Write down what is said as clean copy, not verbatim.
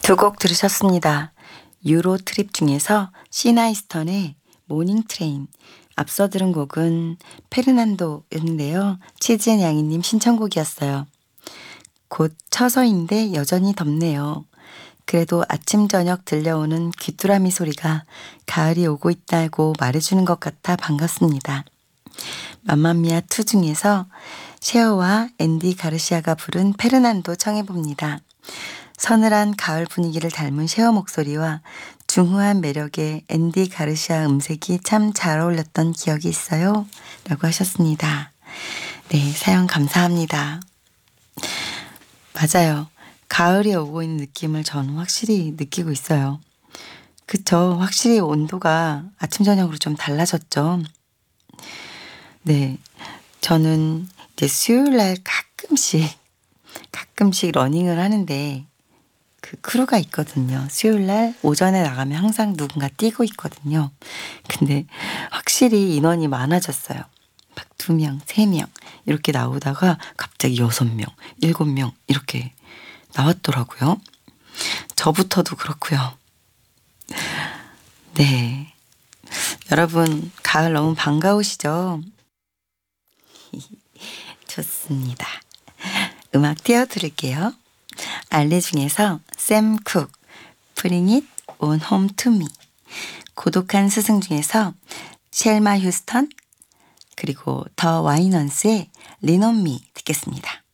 두 곡 들으셨습니다. 유로 트립 중에서 시나이스턴의 모닝 트레인, 앞서 들은 곡은 페르난도였는데요. 치즈앤 양이님 신청곡이었어요. 곧 처서인데 여전히 덥네요. 그래도 아침 저녁 들려오는 귀뚜라미 소리가 가을이 오고 있다고 말해주는 것 같아 반갑습니다. 맘마미아 2 중에서 셰어와 앤디 가르시아가 부른 페르난도 청해봅니다. 서늘한 가을 분위기를 닮은 셰어 목소리와 중후한 매력의 앤디 가르시아 음색이 참 잘 어울렸던 기억이 있어요. 라고 하셨습니다. 네, 사연 감사합니다. 맞아요. 가을이 오고 있는 느낌을 저는 확실히 느끼고 있어요. 그쵸? 확실히 온도가 아침 저녁으로 좀 달라졌죠. 네, 저는 이제 수요일날 가끔씩 러닝을 하는데 그 크루가 있거든요. 수요일날 오전에 나가면 항상 누군가 뛰고 있거든요. 근데 확실히 인원이 많아졌어요. 막 2명, 3명 이렇게 나오다가 갑자기 6명, 7명 이렇게 나왔더라고요. 저부터도 그렇고요. 네, 여러분 가을 너무 반가우시죠? 좋습니다. 음악 띄워드릴게요. 알리 중에서 샘 쿡, Bring It On Home To Me, 고독한 스승 중에서 셸마 휴스턴, 그리고 더 와이넌스의 Lean On Me 듣겠습니다.